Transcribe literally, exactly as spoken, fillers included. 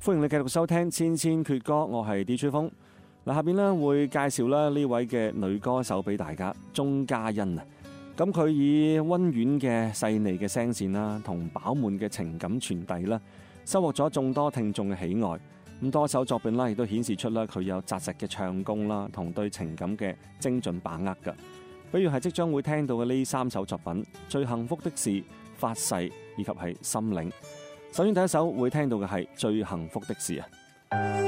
歡迎你繼續收聽千千闕歌，我係 D J 風。嗱，下邊咧會介紹咧呢位嘅女歌手俾大家，鐘嘉欣啊。咁佢以溫婉嘅細膩嘅聲線啦，同飽滿嘅情感傳遞啦，收穫咗眾多聽眾嘅喜愛。咁多首作品啦，亦都顯示出咧佢有紮實嘅唱功啦，同對情感嘅精準把握噶。比如係即將會聽到嘅呢三首作品《最幸福的事》、《發誓》以及係《心領》。首先第一首會聽到嘅係《最幸福的事》啊。